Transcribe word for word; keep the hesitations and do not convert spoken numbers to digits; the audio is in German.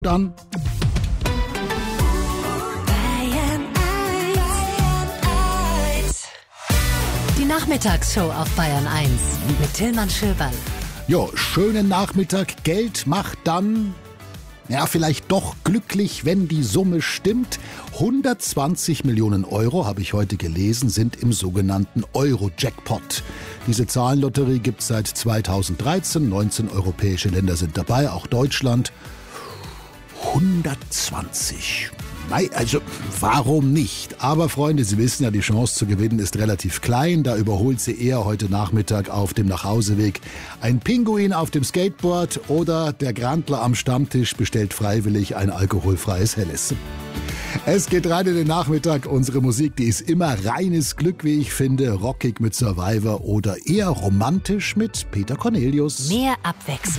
Dann. Die Nachmittagsshow auf Bayern eins mit Tillmann Schöberl. Jo, schönen Nachmittag. Geld macht dann, ja, vielleicht doch glücklich, wenn die Summe stimmt. hundertzwanzig Millionen Euro, habe ich heute gelesen, sind im sogenannten Euro-Jackpot. Diese Zahlenlotterie gibt es seit zweitausenddreizehn. neunzehn europäische Länder sind dabei, auch Deutschland. hundertzwanzig. Also, warum nicht? Aber Freunde, Sie wissen ja, die Chance zu gewinnen ist relativ klein. Da überholt Sie eher heute Nachmittag auf dem Nachhauseweg ein Pinguin auf dem Skateboard oder der Grandler am Stammtisch bestellt freiwillig ein alkoholfreies Helles. Es geht rein in den Nachmittag. Unsere Musik, die ist immer reines Glück, wie ich finde. Rockig mit Survivor oder eher romantisch mit Peter Cornelius. Mehr Abwechslung.